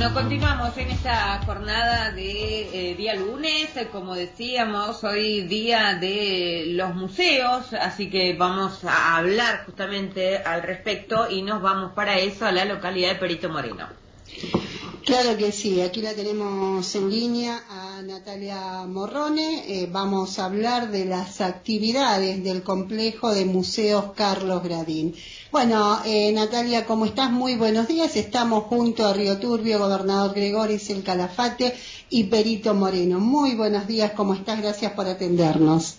Bueno, continuamos en esta jornada de día lunes, como decíamos, hoy día de los museos, así que vamos a hablar justamente al respecto y nos vamos para eso a la localidad de Perito Moreno. Claro que sí, aquí la tenemos en línea a Natalia Morrone. Vamos a hablar de las actividades del complejo de museos Carlos Gradín. Bueno, Natalia, ¿cómo estás? Muy buenos días. Estamos junto a Río Turbio, Gobernador Gregoris, El Calafate y Perito Moreno. Muy buenos días, ¿cómo estás? Gracias por atendernos.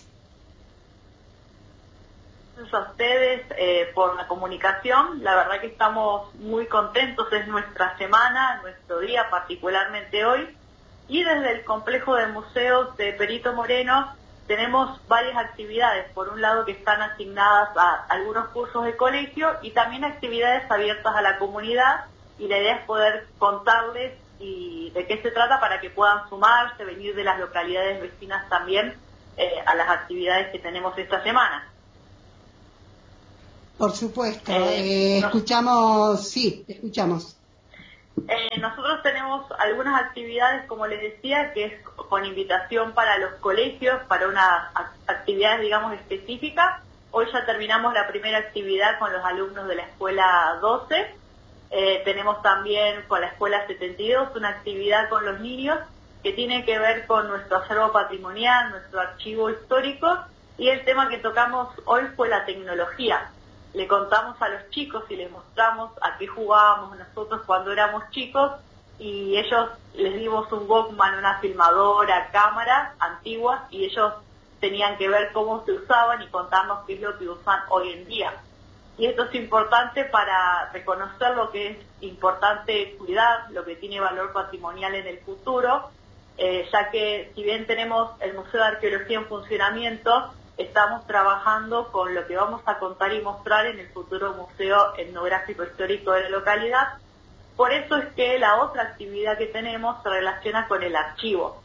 A ustedes por la comunicación. La verdad que estamos muy contentos, es nuestra semana, nuestro día, particularmente hoy, y desde el complejo de museos de Perito Moreno tenemos varias actividades, por un lado que están asignadas a algunos cursos de colegio y también actividades abiertas a la comunidad, y la idea es poder contarles y de qué se trata para que puedan sumarse, venir de las localidades vecinas también a las actividades que tenemos esta semana. Por supuesto, escuchamos, sí, escuchamos. Nosotros tenemos algunas actividades, como les decía, que es con invitación para los colegios, para unas actividades, digamos, específicas. Hoy ya terminamos la primera actividad con los alumnos de la escuela 12. Tenemos también con la escuela 72 una actividad con los niños que tiene que ver con nuestro acervo patrimonial, nuestro archivo histórico, y el tema que tocamos hoy fue la tecnología. Le contamos a los chicos y les mostramos a qué jugábamos nosotros cuando éramos chicos, y ellos les dimos un Walkman, una filmadora, cámaras antiguas, y ellos tenían que ver cómo se usaban y contarnos qué es lo que usan hoy en día. Y esto es importante para reconocer lo que es importante cuidar, lo que tiene valor patrimonial en el futuro, ya que si bien tenemos el Museo de Arqueología en funcionamiento, estamos trabajando con lo que vamos a contar y mostrar en el futuro Museo Etnográfico Histórico de la localidad. Por eso es que la otra actividad que tenemos se relaciona con el archivo.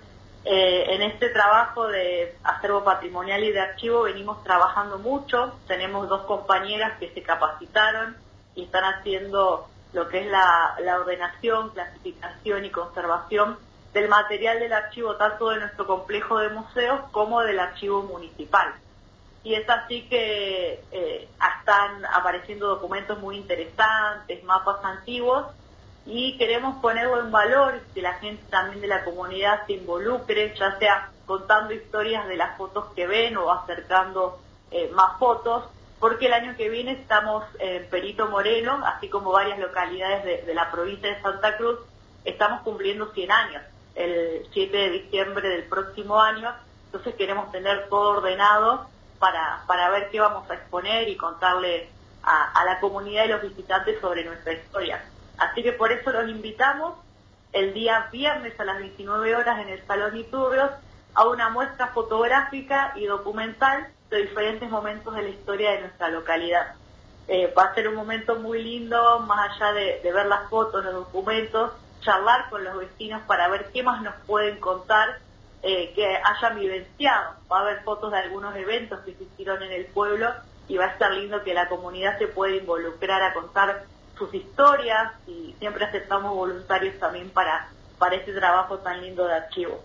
En este trabajo de acervo patrimonial y de archivo venimos trabajando mucho. Tenemos 2 compañeras que se capacitaron y están haciendo lo que es la ordenación, clasificación y conservación del material del archivo, tanto de nuestro complejo de museos como del archivo municipal. Y es así que están apareciendo documentos muy interesantes, mapas antiguos, y queremos ponerlo en valor, que la gente también de la comunidad se involucre, ya sea contando historias de las fotos que ven o acercando más fotos, porque el año que viene estamos en Perito Moreno, así como varias localidades de la provincia de Santa Cruz, estamos cumpliendo 100 años. El 7 de diciembre del próximo año, entonces queremos tener todo ordenado para ver qué vamos a exponer y contarle a la comunidad y los visitantes sobre nuestra historia. Así que por eso los invitamos el día viernes a las 19 horas en el Salón Iturrios a una muestra fotográfica y documental de diferentes momentos de la historia de nuestra localidad. Va a ser un momento muy lindo, más allá de ver las fotos, los documentos, charlar con los vecinos para ver qué más nos pueden contar, que hayan vivenciado. Va a haber fotos de algunos eventos que se hicieron en el pueblo y va a estar lindo que la comunidad se pueda involucrar a contar sus historias, y siempre aceptamos voluntarios también para este trabajo tan lindo de archivo.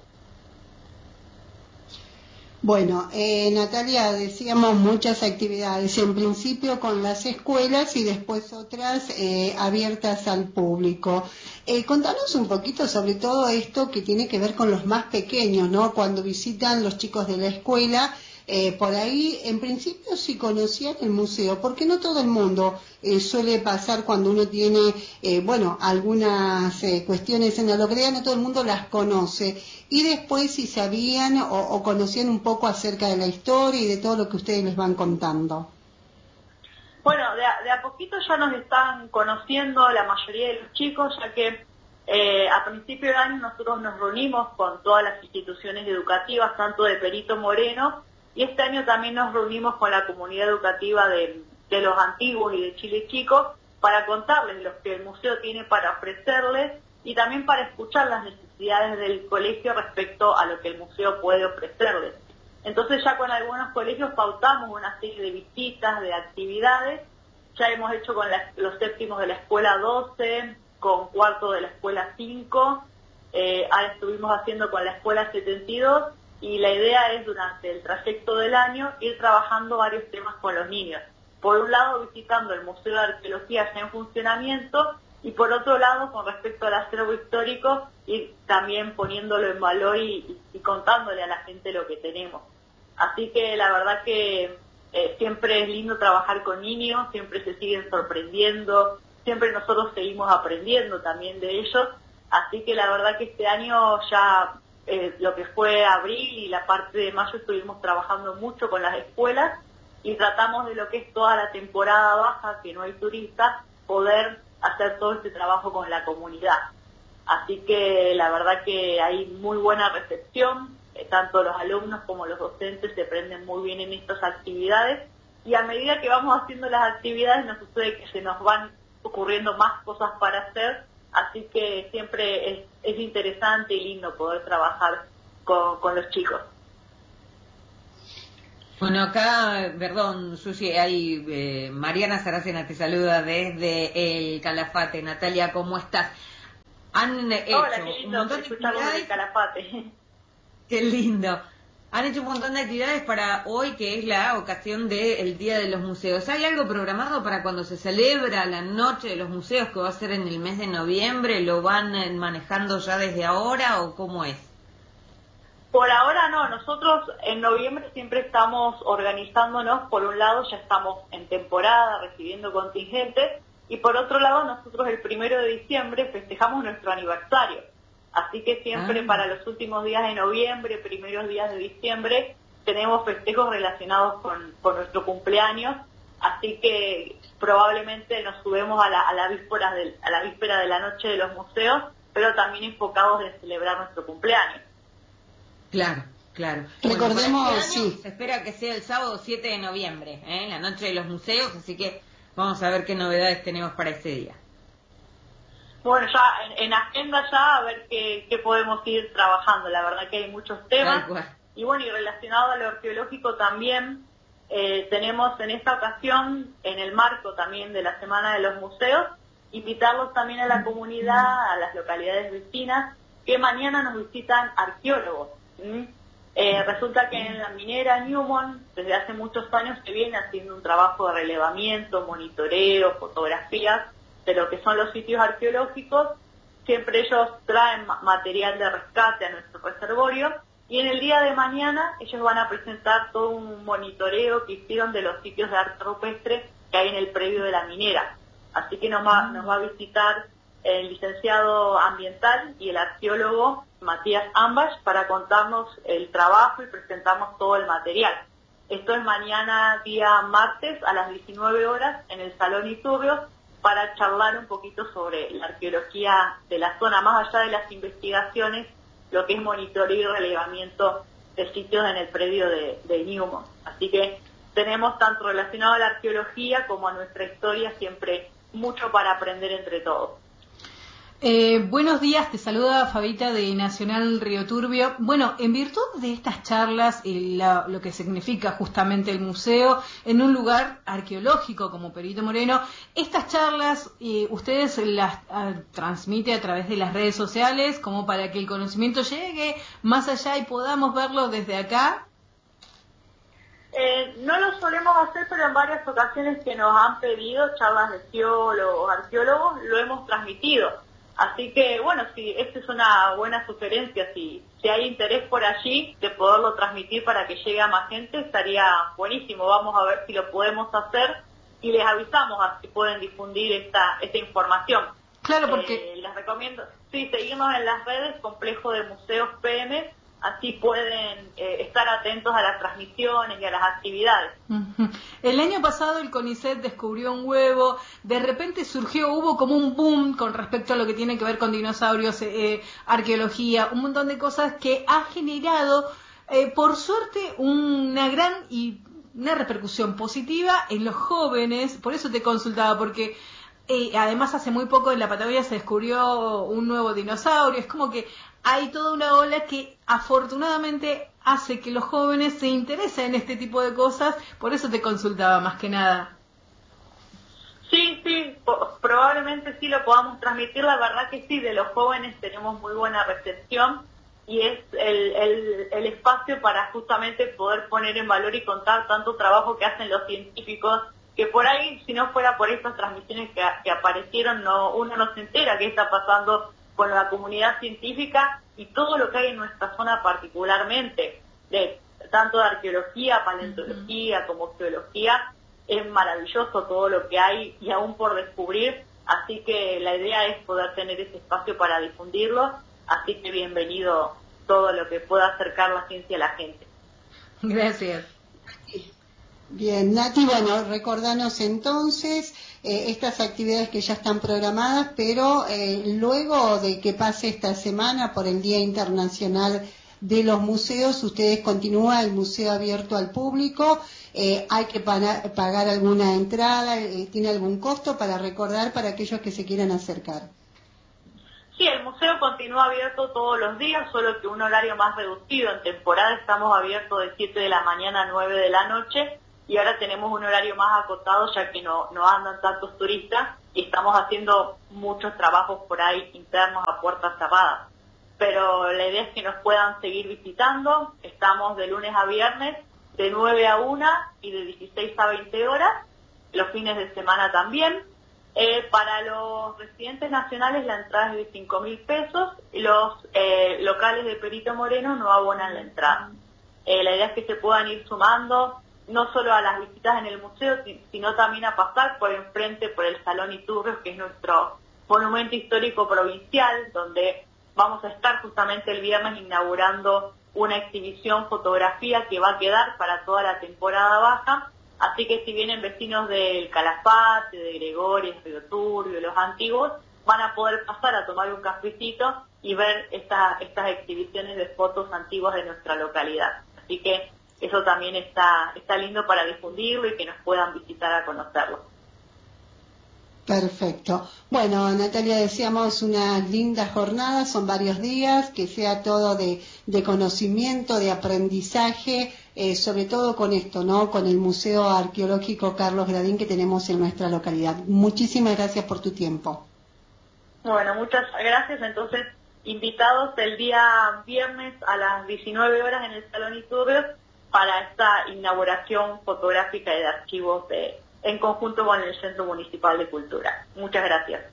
Bueno, Natalia, decíamos muchas actividades, en principio con las escuelas y después otras abiertas al público. Contanos un poquito sobre todo esto que tiene que ver con los más pequeños, ¿no? Cuando visitan los chicos de la escuela, por ahí en principio sí conocían el museo, porque no todo el mundo suele pasar cuando uno tiene, algunas cuestiones en la localidad, no todo el mundo las conoce. Y después si sabían o conocían un poco acerca de la historia y de todo lo que ustedes les van contando. Bueno, de a poquito ya nos están conociendo la mayoría de los chicos, ya que a principio de año nosotros nos reunimos con todas las instituciones educativas, tanto de Perito Moreno, y este año también nos reunimos con la comunidad educativa de los antiguos y de Chile Chico para contarles lo que el museo tiene para ofrecerles y también para escuchar las necesidades del colegio respecto a lo que el museo puede ofrecerles. Entonces ya con algunos colegios pautamos una serie de visitas, de actividades. Ya hemos hecho con los séptimos de la escuela 12, con cuarto de la escuela 5, ahora estuvimos haciendo con la escuela 72, y la idea es durante el trayecto del año ir trabajando varios temas con los niños. Por un lado visitando el Museo de Arqueología ya en funcionamiento, y por otro lado con respecto al acervo histórico ir también poniéndolo en valor y contándole a la gente lo que tenemos. Así que la verdad que siempre es lindo trabajar con niños, siempre se siguen sorprendiendo, siempre nosotros seguimos aprendiendo también de ellos, así que la verdad que este año ya lo que fue abril y la parte de mayo estuvimos trabajando mucho con las escuelas y tratamos de lo que es toda la temporada baja, que no hay turistas, poder hacer todo este trabajo con la comunidad. Así que la verdad que hay muy buena recepción, tanto los alumnos como los docentes se prenden muy bien en estas actividades, y a medida que vamos haciendo las actividades nos sucede que se nos van ocurriendo más cosas para hacer, así que siempre es interesante y lindo poder trabajar con los chicos. Bueno, acá, perdón, Susi, hay Mariana Saracena te saluda desde el Calafate. Natalia, ¿cómo estás? Han hecho Hola, qué lindo un montón de escucharlos actividades. del Calafate. Qué lindo. Han hecho un montón de actividades para hoy, que es la ocasión del Día de los Museos. ¿Hay algo programado para cuando se celebra la Noche de los Museos, que va a ser en el mes de noviembre? ¿Lo van manejando ya desde ahora o cómo es? Por ahora no, nosotros en noviembre siempre estamos organizándonos, por un lado ya estamos en temporada recibiendo contingentes, y por otro lado nosotros el 1 de diciembre festejamos nuestro aniversario, así que siempre para los últimos días de noviembre, primeros días de diciembre, tenemos festejos relacionados con nuestro cumpleaños, así que probablemente nos subimos a la víspera de la Noche de los Museos, pero también enfocados en celebrar nuestro cumpleaños. Claro, claro. Recordemos, bueno, este año sí. se espera que sea el sábado 7 de noviembre, la Noche de los Museos, así que vamos a ver qué novedades tenemos para ese día. Bueno, ya en agenda ya a ver qué podemos ir trabajando, la verdad que hay muchos temas. Y bueno, y relacionado a lo arqueológico también, tenemos en esta ocasión, en el marco también de la Semana de los Museos, invitarlos también a la comunidad, a las localidades vecinas, que mañana nos visitan arqueólogos. Resulta que en la minera Newmont, desde hace muchos años se viene haciendo un trabajo de relevamiento, monitoreo, fotografías de lo que son los sitios arqueológicos. Siempre ellos traen material de rescate a nuestro reservorio, y en el día de mañana ellos van a presentar todo un monitoreo que hicieron de los sitios de arte rupestre que hay en el predio de la minera. Así que nos va a visitar el licenciado ambiental y el arqueólogo Matías Ambach para contarnos el trabajo y presentarnos todo el material. Esto es mañana, día martes, a las 19 horas, en el Salón Iturrios, para charlar un poquito sobre la arqueología de la zona, más allá de las investigaciones, lo que es monitoreo y relevamiento de sitios en el predio de Newmont. Así que tenemos tanto relacionado a la arqueología como a nuestra historia siempre mucho para aprender entre todos. Buenos días, te saluda Fabita de Nacional Río Turbio. Bueno, en virtud de estas charlas y lo que significa justamente el museo en un lugar arqueológico como Perito Moreno, estas charlas ustedes las transmiten a través de las redes sociales como para que el conocimiento llegue más allá y podamos verlo desde acá. No lo solemos hacer, pero en varias ocasiones que nos han pedido charlas de geólogos, arqueólogos, lo hemos transmitido. Así que, bueno, sí, esta es una buena sugerencia. Si hay interés por allí de poderlo transmitir para que llegue a más gente, estaría buenísimo. Vamos a ver si lo podemos hacer y les avisamos así pueden difundir esta información. Claro, porque les recomiendo, sí, seguirnos en las redes, Complejo de Museos PM, así pueden estar atentos a las transmisiones y a las actividades. Uh-huh. El año pasado el CONICET descubrió un huevo, de repente hubo como un boom con respecto a lo que tiene que ver con dinosaurios, arqueología, un montón de cosas que ha generado, por suerte, una gran y una repercusión positiva en los jóvenes. Por eso te consultaba, porque además hace muy poco en la Patagonia se descubrió un nuevo dinosaurio. Es como que hay toda una ola que afortunadamente hace que los jóvenes se interesen en este tipo de cosas, por eso te consultaba más que nada. Sí, sí, probablemente sí lo podamos transmitir. La verdad que sí, de los jóvenes tenemos muy buena recepción y es el espacio para justamente poder poner en valor y contar tanto trabajo que hacen los científicos, que por ahí, si no fuera por estas transmisiones que aparecieron, uno no se entera qué está pasando con la comunidad científica y todo lo que hay en nuestra zona particularmente, tanto de arqueología, paleontología como geología. Es maravilloso todo lo que hay y aún por descubrir, así que la idea es poder tener ese espacio para difundirlo, así que bienvenido todo lo que pueda acercar la ciencia a la gente. Gracias. Bien, Nati, bueno, recordanos entonces estas actividades que ya están programadas, pero luego de que pase esta semana por el Día Internacional de los Museos, ustedes continúan el museo abierto al público. ¿Hay que pagar alguna entrada? ¿Tiene algún costo para recordar para aquellos que se quieran acercar? Sí, el museo continúa abierto todos los días, solo que un horario más reducido. En temporada estamos abiertos de 7 de la mañana a 9 de la noche y ahora tenemos un horario más acotado ya que no andan tantos turistas y estamos haciendo muchos trabajos por ahí internos a puertas cerradas. Pero la idea es que nos puedan seguir visitando. Estamos de lunes a viernes de 9 a 1 y de 16 a 20 horas, los fines de semana también. Para los residentes nacionales la entrada es de 5.000 pesos y los locales de Perito Moreno no abonan la entrada. La idea es que se puedan ir sumando no solo a las visitas en el museo, sino también a pasar por enfrente, por el Salón Iturrios, que es nuestro monumento histórico provincial, donde vamos a estar justamente el viernes inaugurando una exhibición fotografía que va a quedar para toda la temporada baja. Así que si vienen vecinos del Calafate, de Gregorio, Río Turbio, los antiguos, van a poder pasar a tomar un cafecito y ver estas exhibiciones de fotos antiguas de nuestra localidad. Así que eso también está lindo para difundirlo y que nos puedan visitar a conocerlo. Perfecto. Bueno, Natalia, deseamos una linda jornada, son varios días, que sea todo de conocimiento, de aprendizaje, sobre todo con esto, ¿no? Con el Museo Arqueológico Carlos Gradín que tenemos en nuestra localidad. Muchísimas gracias por tu tiempo. Bueno, muchas gracias. Entonces, invitados el día viernes a las 19 horas en el Salón Iturrios para esta inauguración fotográfica y de archivos en conjunto con el Centro Municipal de Cultura. Muchas gracias.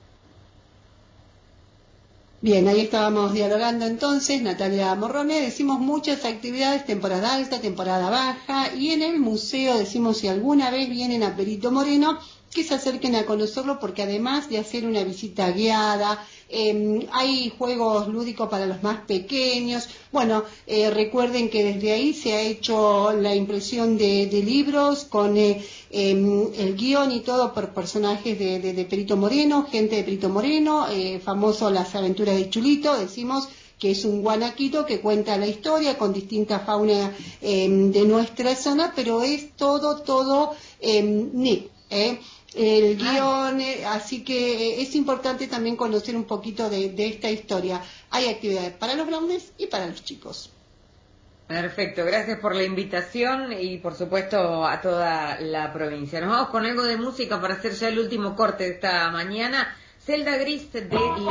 Bien, ahí estábamos dialogando entonces, Natalia Morrone, decimos muchas actividades, temporada alta, temporada baja, y en el museo decimos si alguna vez vienen a Perito Moreno, que se acerquen a conocerlo porque además de hacer una visita guiada, hay juegos lúdicos para los más pequeños. Bueno, recuerden que desde ahí se ha hecho la impresión de libros con el guión y todo por personajes de Perito Moreno, gente de Perito Moreno, famoso Las Aventuras de Chulito, decimos que es un guanaquito que cuenta la historia con distinta fauna de nuestra zona, pero es todo el guión, así que es importante también conocer un poquito de esta historia. Hay actividades para los grandes y para los chicos. Perfecto, gracias por la invitación y por supuesto a toda la provincia. Nos vamos con algo de música para hacer ya el último corte de esta mañana. Celda Gris de